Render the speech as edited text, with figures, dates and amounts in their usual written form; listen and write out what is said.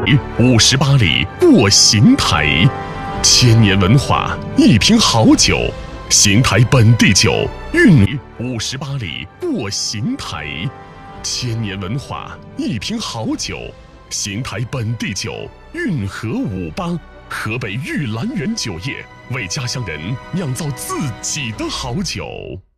58里过邢台，千年文化，一瓶好酒，邢台本地酒，韵58里过邢台，千年文化，一瓶好酒，邢台本地酒，运河58，河北玉兰园酒业为家乡人酿造自己的好酒。